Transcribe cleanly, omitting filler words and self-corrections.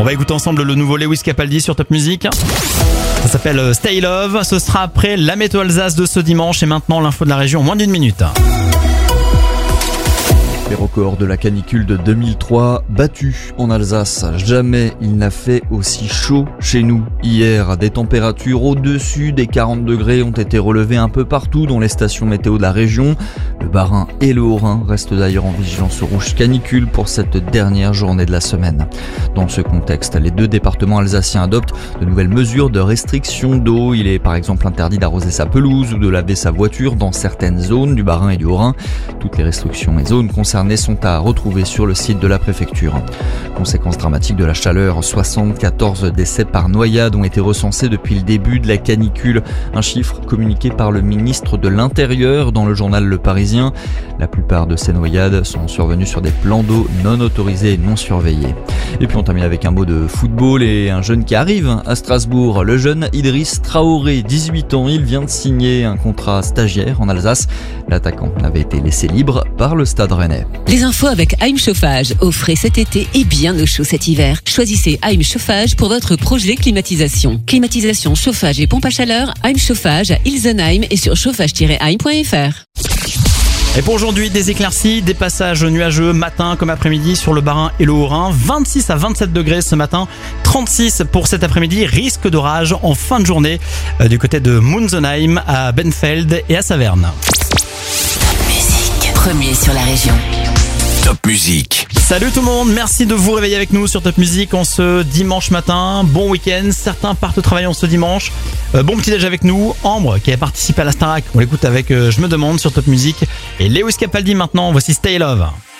On va écouter ensemble le nouveau Lewis Capaldi sur Top Music. Ça s'appelle Stay Love. Ce sera après la météo Alsace de ce dimanche et maintenant l'info de la région en moins d'une minute. Les records de la canicule de 2003 battus en Alsace. Jamais il n'a fait aussi chaud chez nous. Hier, des températures au-dessus des 40 degrés ont été relevées un peu partout dans les stations météo de la région. Le Bas-Rhin et le Haut-Rhin restent d'ailleurs en vigilance rouge canicule pour cette dernière journée de la semaine. Dans ce contexte, les deux départements alsaciens adoptent de nouvelles mesures de restriction d'eau. Il est par exemple interdit d'arroser sa pelouse ou de laver sa voiture dans certaines zones du Bas-Rhin et du Haut-Rhin. Toutes les restrictions et zones concernées sont à retrouver sur le site de la préfecture. Conséquence dramatique de la chaleur, 74 décès par noyade ont été recensés depuis le début de la canicule. Un chiffre communiqué par le ministre de l'Intérieur dans le journal Le Parisien. La plupart de ces noyades sont survenues sur des plans d'eau non autorisés et non surveillés. Et puis on termine avec un mot de football et un jeune qui arrive à Strasbourg. Le jeune Idriss Traoré, 18 ans, il vient de signer un contrat stagiaire en Alsace. L'attaquant avait été laissé libre par le Stade Rennais. Les infos avec Heim Chauffage, au frais cet été et bien au chaud cet hiver. Choisissez Heim Chauffage pour votre projet climatisation. Climatisation, chauffage et pompe à chaleur, Heim Chauffage à Ilsenheim et sur chauffage-heim.fr. Et pour aujourd'hui, des éclaircies, des passages nuageux matin comme après-midi sur le Bas-Rhin et le Haut-Rhin. 26 à 27 degrés ce matin, 36 pour cet après-midi. Risque d'orage en fin de journée du côté de Munzenheim à Benfeld et à Saverne. Premier sur la région. Top Music. Salut tout le monde, merci de vous réveiller avec nous sur Top Music en ce dimanche matin. Bon week-end, certains partent travailler en ce dimanche. Bon petit déj avec nous, Ambre qui a participé à la Starac. On l'écoute avec Je me demande sur Top Music. Et Lewis Capaldi maintenant, voici Stay Love.